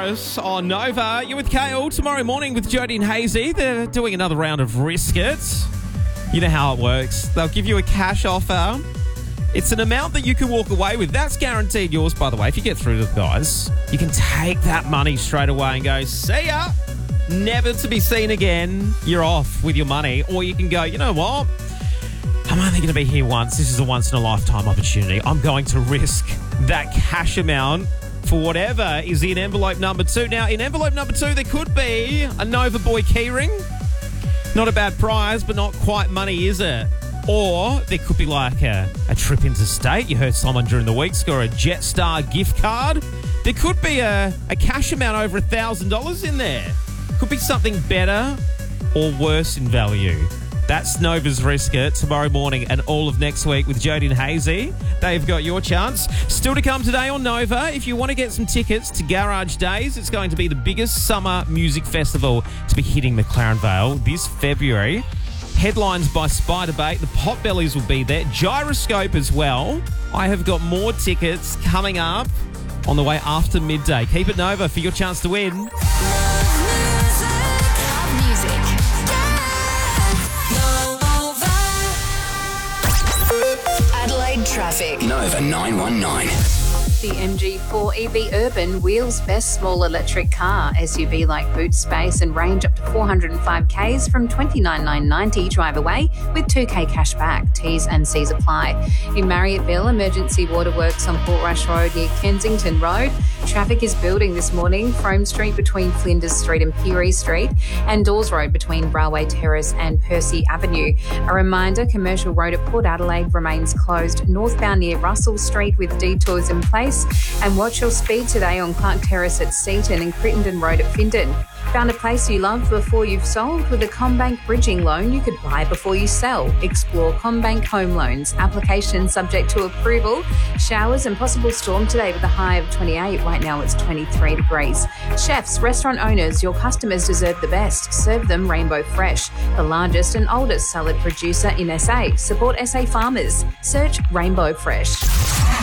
Travis on Nova. You're with Kale tomorrow morning with Jody and Hazy. They're doing another round of Risk It. You know how it works. They'll give you a cash offer. It's an amount that you can walk away with. That's guaranteed yours, by the way. If you get through to the guys, you can take that money straight away and go, see ya. Never to be seen again. You're off with your money. Or you can go, you know what? I'm only going to be here once. This is a once-in-a-lifetime opportunity. I'm going to risk that cash amount for whatever is in envelope number 2. Now, in envelope number 2, there could be a Nova Boy keyring. Not a bad prize, but not quite money, is it? Or there could be like a trip into state. You heard someone during the week score a Jetstar gift card. There could be a cash amount over $1,000 in there. Could be something better or worse in value. That's Nova's Risk It tomorrow morning and all of next week with Jody and Hazy. They've got your chance. Still to come today on Nova. If you want to get some tickets to Garage Days, it's going to be the biggest summer music festival to be hitting McLaren Vale this February. Headlines by Spiderbait. The Potbellies will be there. Gyroscope as well. I have got more tickets coming up on the way after midday. Keep it Nova for your chance to win. Adelaide traffic. Nova 919. The MG4 EV Urban wheels best small electric car. SUV like boot space and range up to 405 Ks from $29,990 drive away with 2K cash back. T's and C's apply. In Marriottville, emergency waterworks on Portrush Road near Kensington Road. Traffic is building this morning. Frome Street between Flinders Street and Peary Street and Dawes Road between Railway Terrace and Percy Avenue. A reminder, Commercial Road at Port Adelaide remains closed northbound near Russell Street with detours in place. And watch your speed today on Clark Terrace at Seaton and Crittenden Road at Findon. Found a place you love before you've sold? With a CommBank bridging loan, you could buy before you sell. Explore CommBank Home Loans. Application subject to approval. Showers and possible storm today with a high of 28. Right now it's 23 degrees. Chefs, restaurant owners, your customers deserve the best. Serve them Rainbow Fresh, the largest and oldest salad producer in SA. Support SA farmers. Search Rainbow Fresh.